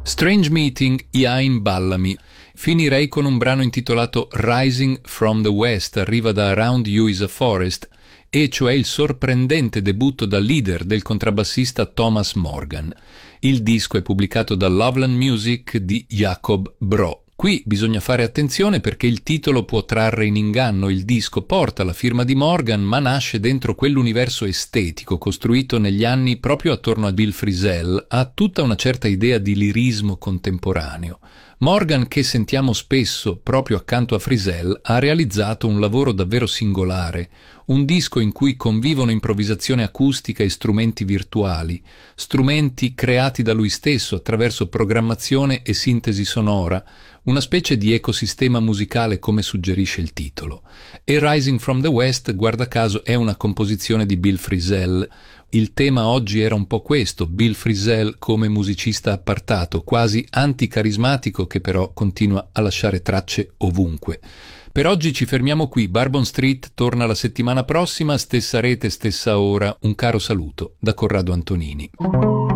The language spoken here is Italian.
Strange Meeting, Iain Ballamy. Finirei con un brano intitolato Rising from the West, arriva da Around You is a Forest, e cioè il sorprendente debutto da leader del contrabbassista Thomas Morgan. Il disco è pubblicato da Loveland Music di Jacob Bro. Qui bisogna fare attenzione perché il titolo può trarre in inganno. Il disco porta la firma di Morgan, ma nasce dentro quell'universo estetico costruito negli anni proprio attorno a Bill Frisell. Ha tutta una certa idea di lirismo contemporaneo. Morgan, che sentiamo spesso proprio accanto a Frisell, ha realizzato un lavoro davvero singolare, un disco in cui convivono improvvisazione acustica e strumenti virtuali, strumenti creati da lui stesso attraverso programmazione e sintesi sonora, una specie di ecosistema musicale come suggerisce il titolo. E Rising from the West, guarda caso, è una composizione di Bill Frisell. Il tema oggi era un po' questo, Bill Frisell come musicista appartato, quasi anticarismatico, che però continua a lasciare tracce ovunque. Per oggi ci fermiamo qui. Bourbon Street torna la settimana prossima, stessa rete, stessa ora. Un caro saluto da Corrado Antonini.